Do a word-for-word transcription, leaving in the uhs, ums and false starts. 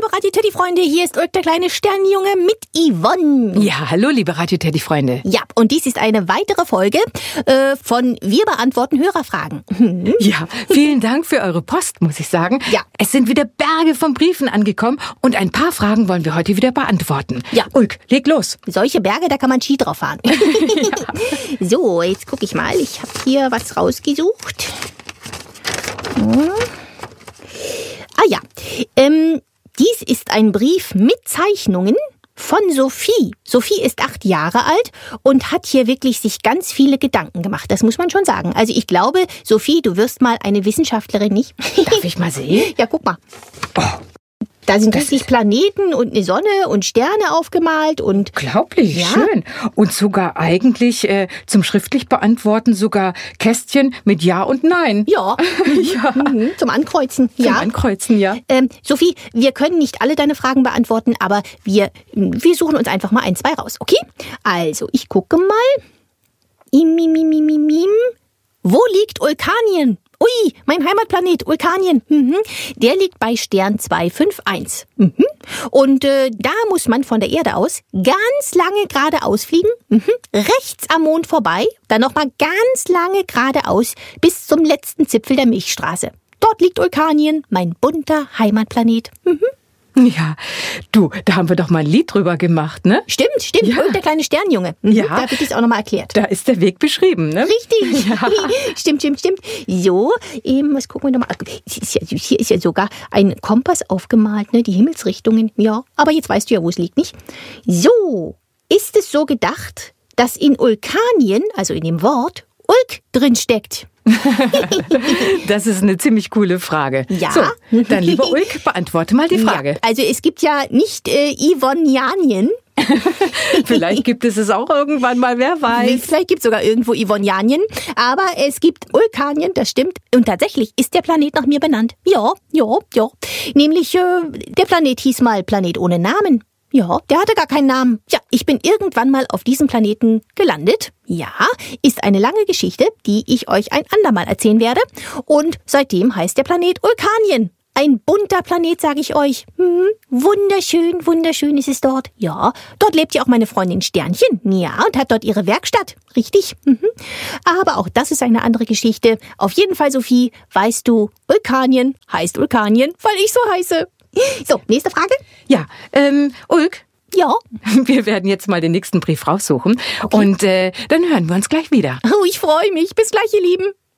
liebe Radio-Teddy-Freunde, hier ist Ulk, der kleine Sternjunge mit Yvonne. Ja, hallo, liebe Radio-Teddy-Freunde. Ja, und dies ist eine weitere Folge äh, von Wir beantworten Hörerfragen. Hm. Ja, vielen Dank für eure Post, muss ich sagen. Ja. Es sind wieder Berge von Briefen angekommen und ein paar Fragen wollen wir heute wieder beantworten. Ja. Ulk, leg los. Solche Berge, da kann man Ski drauf fahren. Ja. So, jetzt gucke ich mal. Ich habe hier was rausgesucht. Hm. Ah ja, ähm, dies ist ein Brief mit Zeichnungen von Sophie. Sophie ist acht Jahre alt und hat hier wirklich sich ganz viele Gedanken gemacht. Das muss man schon sagen. Also ich glaube, Sophie, du wirst mal eine Wissenschaftlerin, nicht? Darf ich mal sehen? Ja, guck mal. Oh. Da sind Das richtig Planeten und eine Sonne und Sterne aufgemalt und... Unglaublich, Ja. schön. Und sogar eigentlich äh, zum schriftlich beantworten sogar Kästchen mit Ja und Nein. Ja, Ja. mhm, zum Ankreuzen. Zum Ja. Ankreuzen, ja. Ähm, Sophie, wir können nicht alle deine Fragen beantworten, aber wir, wir suchen uns einfach mal ein, zwei raus, okay? Also, ich gucke mal. Im, im, im, im, im, im. Wo liegt Ulkanien? Ui, mein Heimatplanet, Ulkanien. Mhm. Der liegt bei Stern zwei fünf eins. Mhm. Und äh, da muss man von der Erde aus ganz lange geradeaus fliegen, mhm. rechts am Mond vorbei, dann nochmal ganz lange geradeaus bis zum letzten Zipfel der Milchstraße. Dort liegt Ulkanien, mein bunter Heimatplanet. Mhm. Ja, du, da haben wir doch mal ein Lied drüber gemacht, ne? Stimmt, stimmt. Ja. Und der kleine Sternjunge. Mhm. Ja. Da wird es auch nochmal erklärt. Da ist der Weg beschrieben, ne? Richtig. Ja. Stimmt, stimmt, stimmt. So, ähm, was gucken wir nochmal? Ist ja, hier ist ja sogar ein Kompass aufgemalt, ne? Die Himmelsrichtungen. Ja, aber jetzt weißt du ja, wo es liegt, nicht? So, ist es so gedacht, dass in Ulkanien, also in dem Wort, Ulk drin steckt? Das ist eine ziemlich coole Frage. Ja. So, dann lieber Ulk, beantworte mal die Frage. Ja, also es gibt ja nicht äh, Yvonnianien. Vielleicht gibt es es auch irgendwann mal, wer weiß. Vielleicht gibt es sogar irgendwo Yvonnianien, aber es gibt Ulkanien, das stimmt. Und tatsächlich ist der Planet nach mir benannt. Ja, ja, ja. Nämlich, äh, der Planet hieß mal Planet ohne Namen. Ja, der hatte gar keinen Namen. Ja, ich bin irgendwann mal auf diesem Planeten gelandet. Ja, ist eine lange Geschichte, die ich euch ein andermal erzählen werde. Und seitdem heißt der Planet Ulkanien. Ein bunter Planet, sage ich euch. Hm, wunderschön, wunderschön ist es dort. Ja, dort lebt ja auch meine Freundin Sternchen. Ja, und hat dort ihre Werkstatt. Richtig. Mhm. Aber auch das ist eine andere Geschichte. Auf jeden Fall, Sophie, weißt du, Ulkanien heißt Ulkanien, weil ich so heiße. So, nächste Frage? Ja, ähm, Ulk, Ja. wir werden jetzt mal den nächsten Brief raussuchen. Okay. Und äh, dann hören wir uns gleich wieder. Oh, ich freue mich. Bis gleich, ihr Lieben.